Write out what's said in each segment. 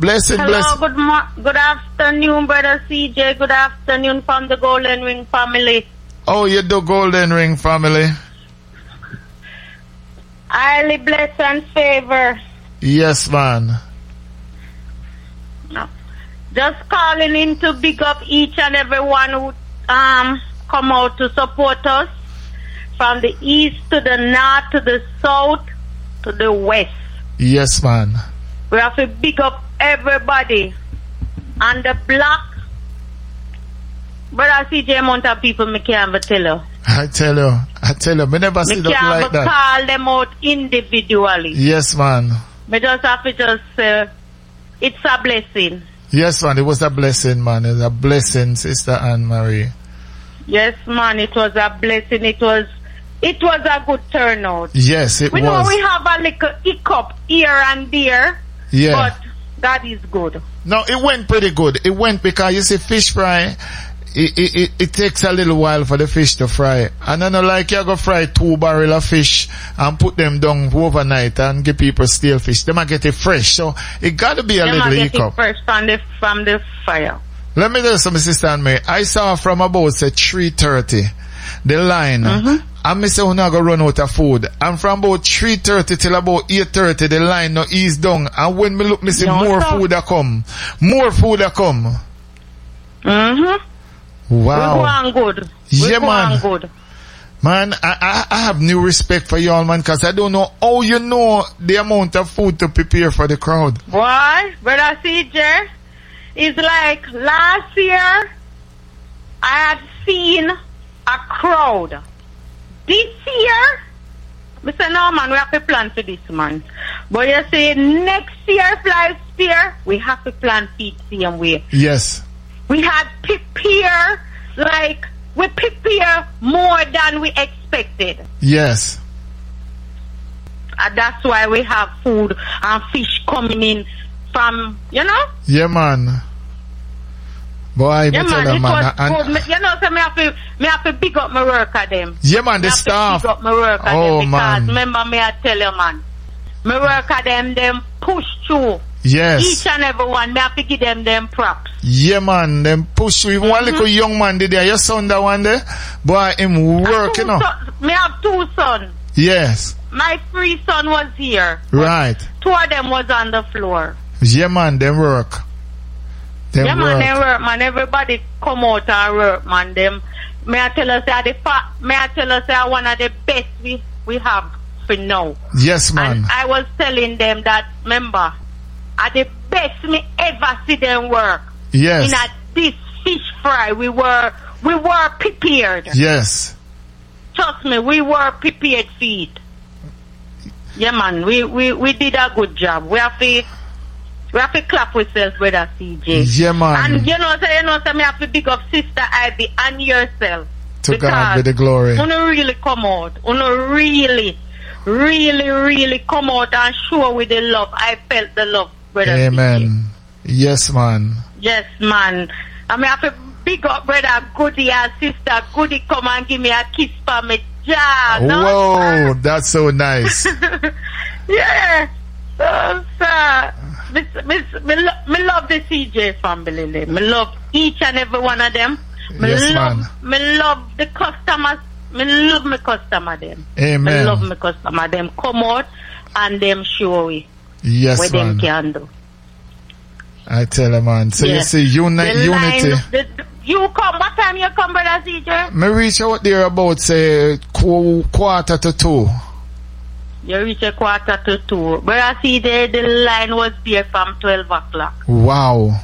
Blessing, Hello, blessing. good afternoon, Brother CJ. Good afternoon from the Golden Ring family. Oh, you do Golden Ring family? Highly blessed and favor. Yes, man. No. Just calling in to big up each and every one who come out to support us. From the east to the north to the south to the west. Yes, man. We have to big up everybody. And the block. Brother CJ, amount of people me can't even tell you. I tell you, me never see that like that. Call them out individually. Yes, man. Me just have to just say, it's a blessing. Yes, man, it was a blessing, man. It was a blessing, Sister Anne-Marie. Yes, man, it was a blessing. It was a good turnout. Yes, it was. We know we have a little hiccup here and there. Yeah. But that is good. No, it went pretty good. It went because you see fish fry, it takes a little while for the fish to fry. And I know like you go fry 2 barrel of fish and put them down overnight and give people stale fish. They might get it fresh. So it gotta be a little hiccup. It fresh from the fire. Let me tell you something, Sister Anne-Marie. I saw from about say 3:30 the line. Mm-hmm. And me say we're not gonna run out of food. And from about 3:30 till about 8:30 the line no ease down. And when me look, me see more food that come. More food that come. Mm-hmm. Wow. We're going good. Yeah, man. Good. Man, I have new respect for y'all, man, cause I don't know how you know the amount of food to prepare for the crowd. Boy, Brother CJ, it's like last year I had seen a crowd. This year, I say, no, man, we have to plan for this, man. But you say next year, Fly Spear, we have to plan for it same way. Yes. We had prepare, like, we prepare more than we expected. Yes. And that's why we have food and fish coming in from, you know? Yeah, man. Boy, yeah, man, it was good. You know, so me have to big up my worker them. Yeah, man, the staff. Big up my worker them because man. Remember me, I tell you, man, my worker them push through. Yes. Each and every one, me have to give them props. Yeah, man, them push through. Even one little young man did there. Your son that one there? Boy, him work, you know. Me have 2 sons. Yes. My 3 son was here. Right. 2 of them was on the floor. Yeah, man, them work. Yeah, man, they work, man. Everybody come out and work, man. Them, may I tell us that one of the best we have for now. Yes, man. And I was telling them that, remember, are the best me ever see them work. Yes. In this fish fry, we were prepared. Yes. Trust me, we were prepared for it. Yeah, man, we did a good job. We have to clap ourselves, Brother CJ. Yeah, man. And you know, me have to big up Sister Ivy and yourself. To God be the glory. Uno really come out. Uno really come out and show with the love. I felt the love, Brother Amen. CJ. Yes, man. Yes, man. I mean, I have to big up Brother Goody and Sister Goody come and give me a kiss for me jaw. Whoa, that's so nice. Yeah. Sir. Me love the CJ family. Me love each and every one of them. Me love the customers. Me love my customer them. Amen. Me love my customer them. Come out and them show we. Yes, what man. Them can do. I tell you, man. So you see, unity. You come. What time you come, Brother CJ? Me reach out there about say 1:45. You reach 1:45. But I see the line was there from 12 o'clock. Wow.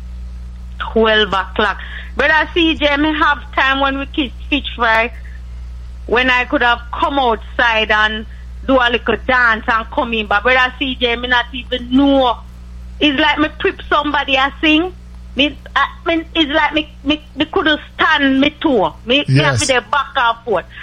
12 o'clock. But I see me have time when we kiss fish fry, when I could have come outside and do a little dance and come in. But I see me not even know. It's like me prep somebody I sing. It's like me couldn't stand me toe. Me have to be back and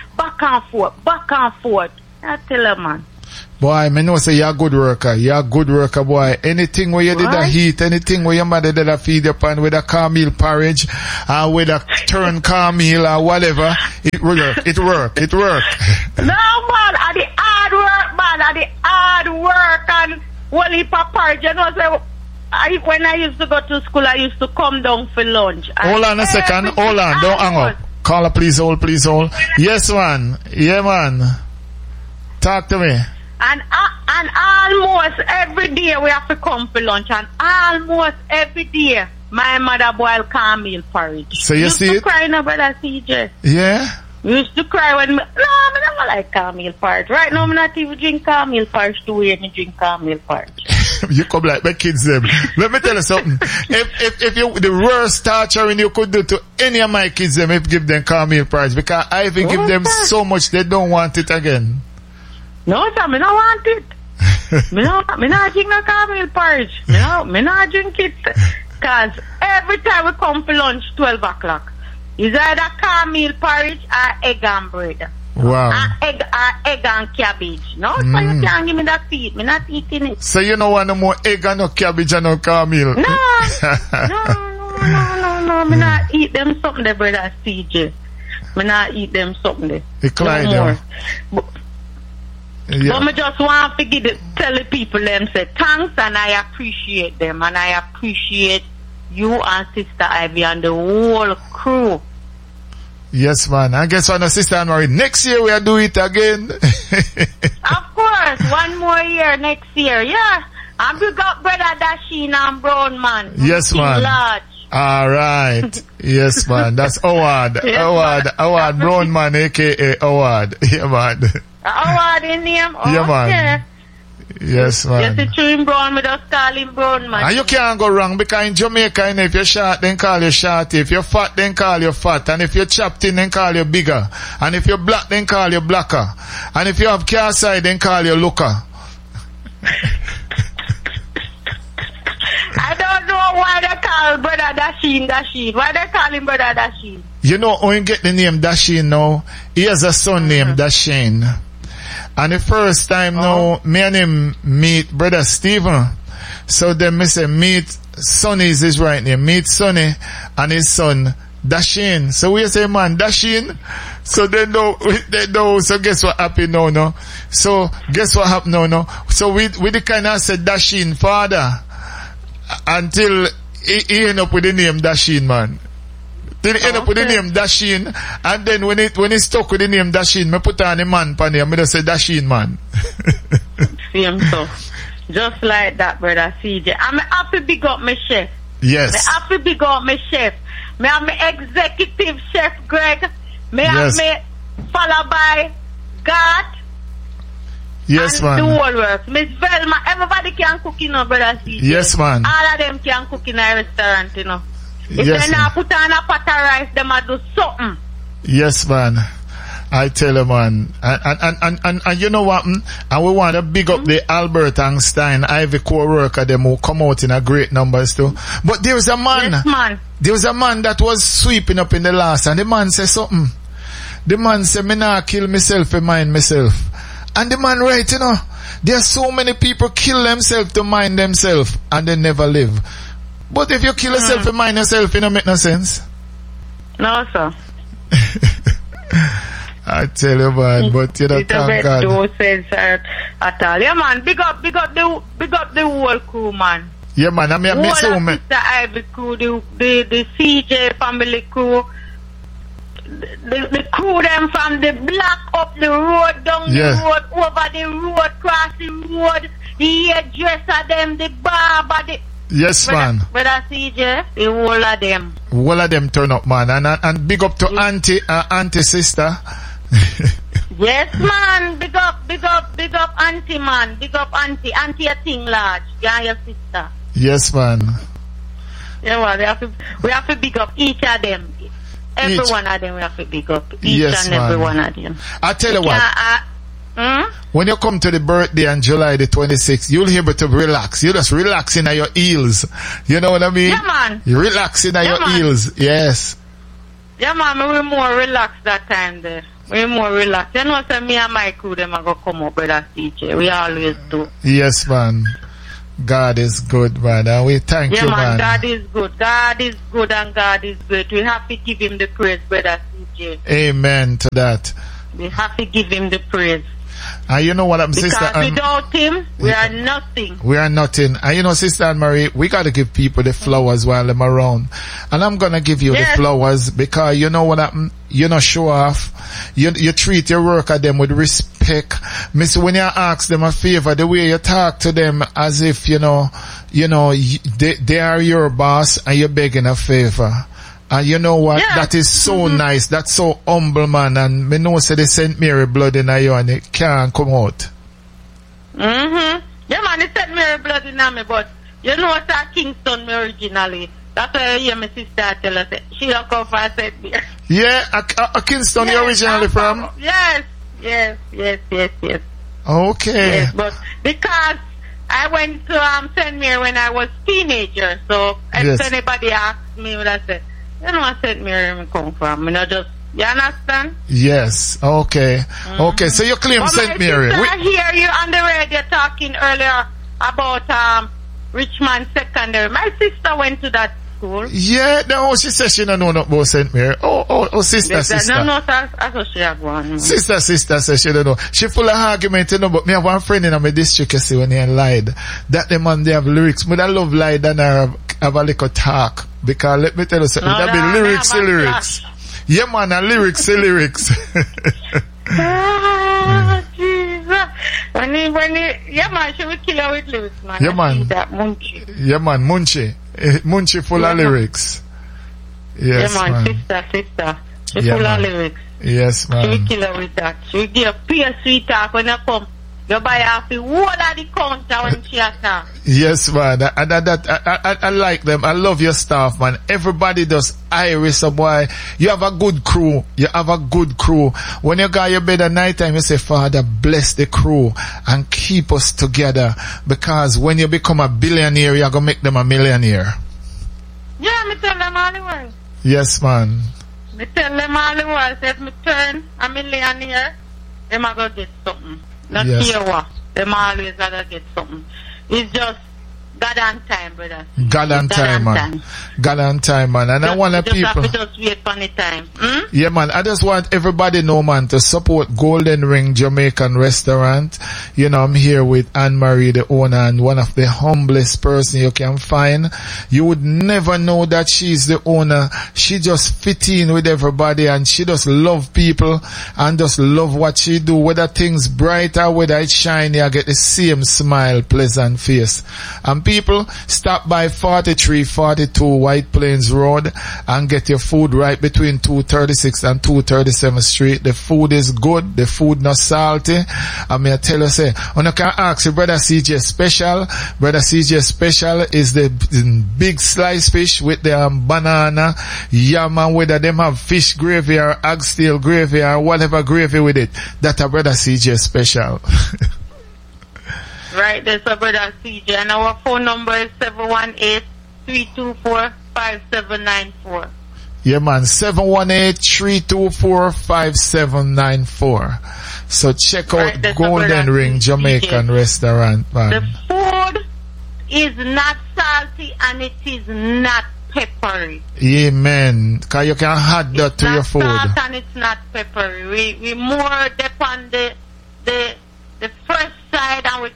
forth. I tell you, man. Boy, me know say you're a good worker. You're a good worker, boy. Anything where you did a heat, anything where your mother did a feed upon with a cornmeal porridge, or with a turn cornmeal or whatever, it work. No, man, I the hard work, man. I the hard work and one heap of porridge. You know, say, when I used to go to school, I used to come down for lunch. Hold on a second. Hold on. Don't hang up. Caller, please hold. Please hold. Yes, man. Yeah, man. Talk to me. And almost every day we have to come for lunch. And almost every day, my mother boil cornmeal porridge. So you see it? Used to cry now, brother CJ. Yeah? Used to cry when me, no, I don't like cornmeal porridge. Right now, I'm not even drink cornmeal porridge to where me drink cornmeal porridge. You come like my kids them. Let me tell you something. If you, the worst torturing you could do to any of my kids them, if give them cornmeal porridge, because I even give them so much they don't want it again. No, sir, me don't want it. me not drink no cornmeal porridge. Me not drink it. Cause every time we come for lunch, 12 o'clock, is either cornmeal porridge or egg and bread. Wow. Egg and cabbage. No, so you can't give me that feed. Me not eating it. So you don't want no more egg and no cabbage and no cornmeal? No. Me not eat them something there, brother CJ. Me not eat them something there. Decline no them. Yeah. But me just want to tell the people them say thanks, and I appreciate them, and I appreciate you and Sister Ivy and the whole crew. Yes, man. I guess when Sister Anne-Marie, next year we'll do it again. Of course, one more year next year, yeah. And we got Brother Dasheen and Brown Man. Yes, man. Large. All right. Yes, man. That's Howard. Yes, Howard Brown Man, aka Howard. Yeah, man. Howard in name? Oh, yeah, man. Okay. Yes, man. Yes, it's true in Brown, we just call him Brown Man. And you can't go wrong, because in Jamaica, if you're short, then call you short. If you're fat, then call you fat. And if you're chopped in, then call you bigger. And if you're black, then call you blacker. And if you have car side, then call you looker. I don't know why they call Brother Dasheen. Why they call him Brother Dasheen? You know, when you get the name Dasheen now, he has a son named Dasheen. And the first time now, me and him meet Brother Stephen. So then me say, meet Sonny is his right name. Meet Sonny and his son, Dasheen. So we say, man, Dasheen. So they know, so guess what happened now, no? So guess what happened now, no? So we the kind of said Dasheen father. Until he end up with the name Dasheen, man. Then he end up with the name Dasheen, and then when he stuck with the name Dasheen, me put on the man pan here, me just say Dasheen, man. Same so. Just like that, brother CJ. I'm happy big up my chef. Yes. Me happy big up my chef. Me have my executive chef Greg. Me yes. have me followed by God. Yes, and man. the whole work. Miss Velma, everybody can cook, you know, brother CJ. Yes, man. All of them can cook in a restaurant, you know. If yes, they not put on a pot of rice, they might do something. Yes, man. I tell you, man. And you know what? And we want to big up the Albert Einstein Ivy Core worker, them who come out in a great numbers too. But there was a man. Yes, man. There was a man that was sweeping up in the last, and the man said something. The man said, me not kill myself and mind myself. And the man right, you know, there are so many people kill themselves to mind themselves and they never live. But if you kill yourself and mind yourself, it don't make no sense. No, sir. I tell you, man, but you know, thank God. No sense at all. Yeah, man, big up the whole crew, man. Yeah, man, I mean, Sister Ivy crew, the CJ family crew. The crew them from the block up the road, down the road, over the road, cross the road, the hairdresser them, the barber, the... Yes, man. Brother CJ, the whole of them. Whole of them turn up, man. And big up to auntie sister. Yes, man. Big up auntie, man. Big up auntie. Auntie a thing large. Yeah, your sister. Yes, man. Yeah, well, we have to big up each of them. Every one of them we have to big up. Each and every one of them. I tell you what. When you come to the birthday on July the 26th, you'll be able to relax. You just relaxing at your heels. You know what I mean? Yeah, man. You're relaxing at your heels. Yes. Yeah, man. We're more relaxed that time there. We're more relaxed. You know, so me and my crew, them are going to come up with that CJ. We always do. Yes, man. God is good, man. And we thank you, man. God is good. God is good and God is great. We have to give him the praise, brother CJ. Amen to that. We have to give him the praise. And you know what I'm Because sister? without him, we are nothing. We are nothing. And you know, Sister Anne-Marie, we gotta give people the flowers while they're around. And I'm gonna give you the flowers because you know what happened? You know, show off. You treat your worker them with respect. Miss, when you ask them a favor, the way you talk to them as if, they are your boss and you're begging a favor. And you know what? Yeah. That is so nice. That's so humble, man. And me know say the St. Mary blood in you and it can't come out. Yeah, man, the St. Mary blood in me, but you know what's at Kingston me originally. That's why I hear my sister tell us she don't come from St. Mary. Yeah, a Kingston you originally from? Yes. Okay. Yes, but because I went to St. Mary when I was teenager, so if anybody asks me what I said, you know what St. Mary me come from. You understand? Yes. Okay. Okay. So you claim St. Mary. I hear you on the radio talking earlier about Richmond Secondary. My sister went to that school. Yeah. No, she says she don't know about St. Mary. Oh, sister. No, that's what she have one. Sister says she don't know. She full of argument, but me have one friend in my district, you see, when he lied. That the man, they have lyrics. But I love lie than have a little talk. Because let me tell you something, that be lyrics. Yeah, man, lyrics. Jesus. Yeah, man, she will kill her with lyrics, man. Yeah, man. That Munchie. Yeah, man, Munchie full of lyrics. Yes, yeah, man. Sister. She full of lyrics. Yes, man. She will kill her with that. She will give a pure sweet talk when you come. You buy half the whole of the counter when she attack. Yes, man. I like them. I love your staff, man. Everybody does Iris, so boy. You have a good crew. When you go to your bed at night time, you say, Father, bless the crew and keep us together. Because when you become a billionaire, you're going to make them a millionaire. Yeah, me tell them all the way. Yes, man. Me tell them all the way. If me turn a millionaire, them are going to get something. Not here what. Them always gotta get something. It's just God and time, brother. God and time, man. And I want people. Have to just wait for the time. Yeah, man. I just want everybody know, man, to support Golden Ring Jamaican Restaurant. You know, I'm here with Anne-Marie, the owner, and one of the humblest person you can find. You would never know that she's the owner. She just fit in with everybody, and she just love people and just love what she do. Whether things brighter, whether it's shiny, I get the same smile, pleasant face. And people, stop by 4342 White Plains Road and get your food right between 236 and 237 Street. The food is good. The food not salty. I mean, I tell you, say, when you can ask you, Brother CJ Special. Brother CJ Special is the big slice fish with the banana, yam, and whether them have fish gravy or oxtail gravy or whatever gravy with it. That a Brother CJ Special. Right, there's a Brother CJ, and our phone number is 718-324-5794. Yeah, man, 718-324-5794. So check out Golden Ring Jamaican Restaurant, man. The food is not salty and it is not peppery. Amen. Because you can add that to your food. It's not salt and it's not peppery. We more depend the first side, and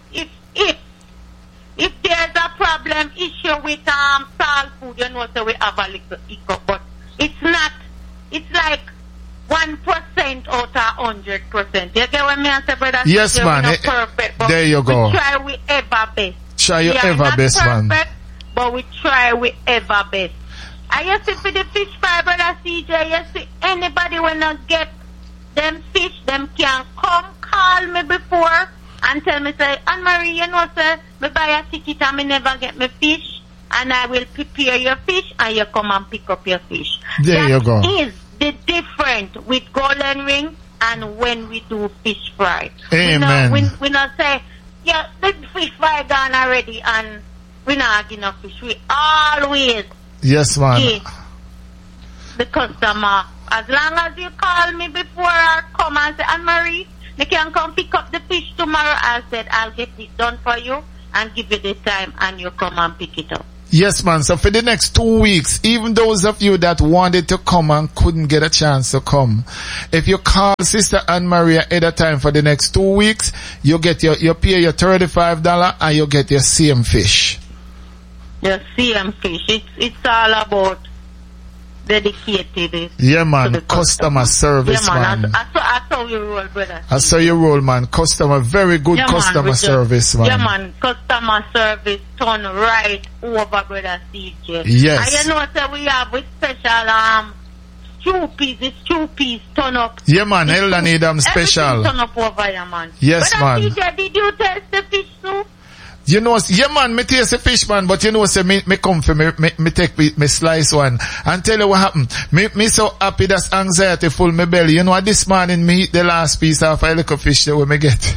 if there's a problem issue with salt food, you know, so we have a little hiccup, but it's not. It's like 1% out of 100%. You get what me say, brother? Yes, so man. Perfect, but there you go. We try we ever best. Try your ever best, perfect, man. But we try we ever best. I used to for the fish fry, brother CJ. You see, anybody when I get them fish, them can come call me before and tell me, say, Anne-Marie, you know, sir, me buy a ticket and me never get me fish, and I will prepare your fish and you come and pick up your fish. There you go. That is the difference with Golden Ring and when we do fish fry. Amen. We not say, yeah, the fish fry gone already and we not have enough fish. We always give the customer, as long as you call me before I come and say, Anne-Marie, you can come pick up the fish tomorrow. I said, I'll get it done for you and give you the time and you come and pick it up. Yes, man. So for the next 2 weeks, even those of you that wanted to come and couldn't get a chance to come, if you call Sister Anne Marie at a time for the next 2 weeks, you get you pay your $35 and you get your same fish. Your same fish. It's all about dedicated. Yeah, man. Customer service, man. That's how you roll, brother. That's how you roll, man. Very good customer service, man. Yeah, man. Customer service turn right over, brother CJ. Yes. And you know, so we have a special stew peas turn up. Yeah, man. Elder need them special. Everything turn up over here, man. Yes, brother man. CJ, did you taste the fish soup? You know, yeah, man, me taste a fish, man, but you know, say, me come for me take me slice one. And tell you what happened. Me so happy that's anxiety full my belly. You know, this morning me eat the last piece of a little fish that we get.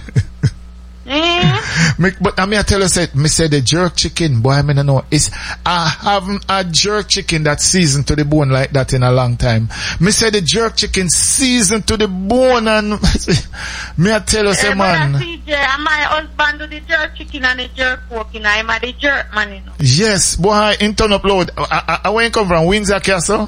But I tell you, me say the jerk chicken, boy, I don't know. I haven't a jerk chicken that's seasoned to the bone like that in a long time. Me say the jerk chicken seasoned to the bone, and me I tell you, say, man. CJ, and my husband do the jerk chicken and the jerk pork, you know, I'm the jerk man, you know. Yes, boy, in turn up load. I where you come from, Windsor Castle?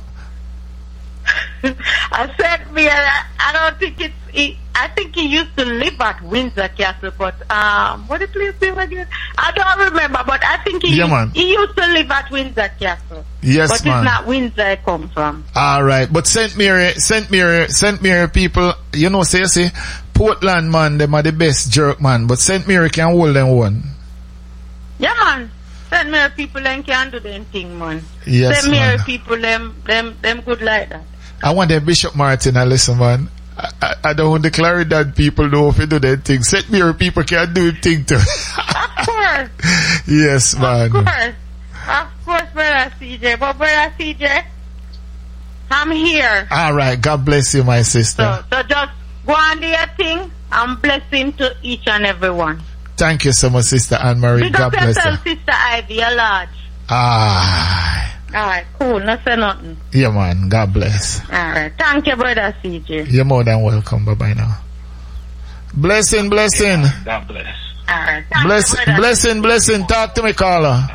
I said, I don't think I think he used to live at Windsor Castle, but what the place name again? I don't remember, but I think he used to live at Windsor Castle. Yes, but man. It's not Windsor I come from. Alright, but St. Mary people, you know, say, Portland, man, them are the best jerk, man, but St. Mary can hold them one. Yeah, man. St. Mary people them can do them thing, man. Yes, St. Mary man. people them good like that. I want the Bishop Martin to listen, man. I don't want the Clarendon people know if you do that thing. St. Mary people can do the thing too. Of course. Yes, man. Of course, brother CJ. But brother CJ, I'm here. Alright, God bless you, my sister. So just go on do your thing and blessing to each and every one. Thank you so much, Sister Anne Marie. God bless you. Sister Ivy, a large. Alright, cool. No say nothing. Yeah, man. God bless. Alright. Thank you, brother CJ. You're more than welcome. Bye-bye now. Blessing. Yeah, God bless. Alright. Blessing. Talk to me, caller.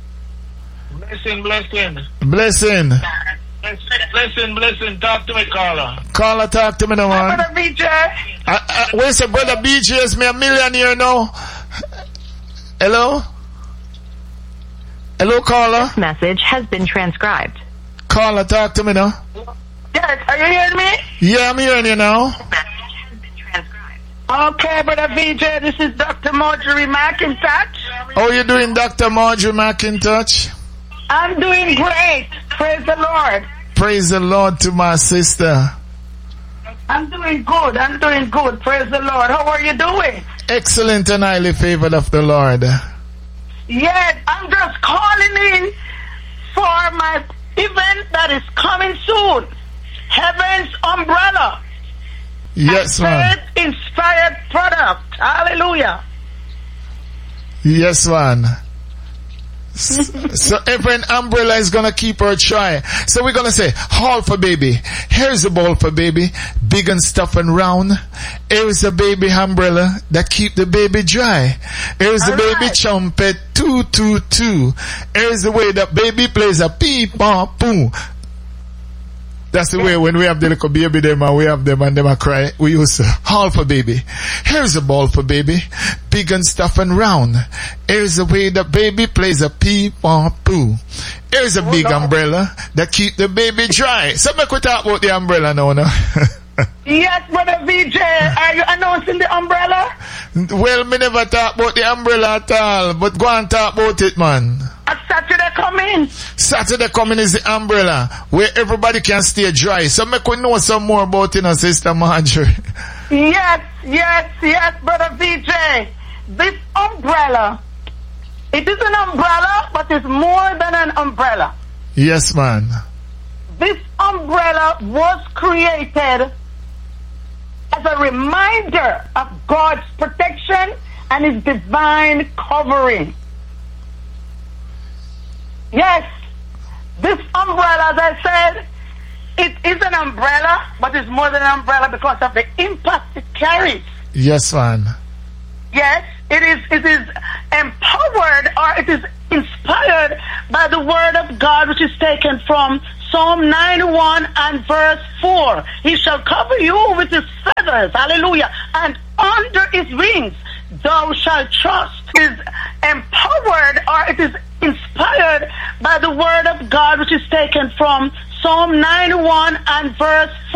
Blessing. Talk to me, caller. Caller, talk to me now, man. Brother BJ. Where's the brother BJ? Is me a millionaire now? Hello, caller. This message has been transcribed. Caller, talk to me now. Yes, are you hearing me? Yeah, I'm hearing you now. This message has been transcribed. Okay, brother BJ, this is Dr. Marjorie McIntosh. How you doing, Dr. Marjorie McIntosh? I'm doing great. Praise the Lord. Praise the Lord to my sister. I'm doing good. Praise the Lord. How are you doing? Excellent and highly favored of the Lord. Yes, I'm just calling in for my event that is coming soon. Heaven's Umbrella. Yes, man. Inspired product. Hallelujah. Yes, man. So every umbrella is gonna keep her dry. So we're gonna say, haul for baby. Here's a ball for baby. Big and stuff and round. Here's a baby umbrella that keep the baby dry. Here's the baby trumpet 222. Here's the way that baby plays a pee-pom-poo. That's the way when we have the little baby them and we have them and them a cry, we used to haul for baby. Here's a ball for baby, big and stuff and round. Here's the way the baby plays a pee-pom-poo. Here's a big umbrella that keep the baby dry. So make we talk about the umbrella now, no? Yes, brother VJ, are you announcing the umbrella? Well, me never talk about the umbrella at all, but go and talk about it, man. Saturday coming. Saturday coming is the umbrella where everybody can stay dry. So make we know some more about it, Sister Marjorie. Yes, brother VJ. This umbrella, it is an umbrella, but it's more than an umbrella. Yes, man. This umbrella was created as a reminder of God's protection and His divine covering. Yes, this umbrella, as I said, it is an umbrella, but it's more than an umbrella because of the impact it carries. Yes, man. Yes, it is empowered, or it is inspired inspired by the word of God, which is taken from Psalm 91 and verse 4. He shall cover you with his feathers, hallelujah, and under his wings thou shalt trust. It is empowered, or it is inspired by the word of God, which is taken from Psalm 91 and verse 4.